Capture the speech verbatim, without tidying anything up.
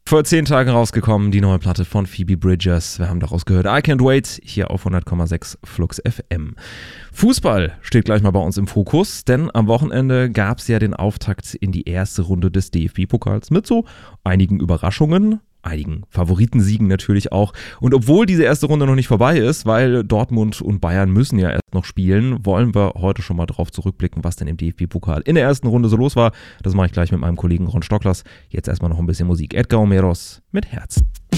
Vor zehn Tagen rausgekommen, die neue Platte von Phoebe Bridgers. Wir haben daraus gehört, I Can't Wait, hier auf hundert Komma sechs Flux F M. Fußball steht gleich mal bei uns im Fokus, denn am Wochenende gab es ja den Auftakt in die erste Runde des D F B-Pokals mit so einigen Überraschungen, einigen Favoritensiegen natürlich auch. Und obwohl diese erste Runde noch nicht vorbei ist, weil Dortmund und Bayern müssen ja erst noch spielen, wollen wir heute schon mal drauf zurückblicken, was denn im D F B-Pokal in der ersten Runde so los war. Das mache ich gleich mit meinem Kollegen Ron Stocklers. Jetzt erstmal noch ein bisschen Musik. Edgar Omeros mit Herz.